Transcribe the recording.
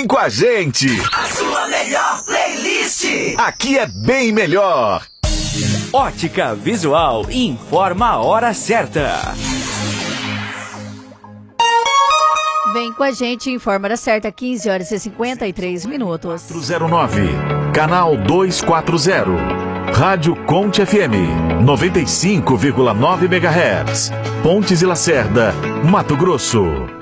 Vem com a gente! A sua melhor playlist! Aqui é bem melhor! Ótica Visual informa a hora certa. Vem com a gente, informa a hora certa, 15 horas e 53 minutos. 409, canal 240. Rádio Conte FM, 95,9 MHz. Pontes e Lacerda, Mato Grosso.